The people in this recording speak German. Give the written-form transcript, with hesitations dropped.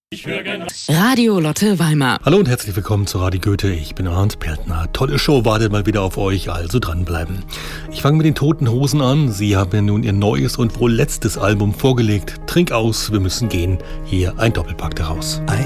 Radio Lotte Weimar. Hallo und herzlich willkommen zu Radio Goethe. Ich bin Arndt Peltner. Tolle Show wartet mal wieder auf euch, also dranbleiben. Ich fange mit den Toten Hosen an. Sie haben ja nun ihr neues und wohl letztes Album vorgelegt. Trink aus, wir müssen gehen. Hier ein Doppelpack daraus.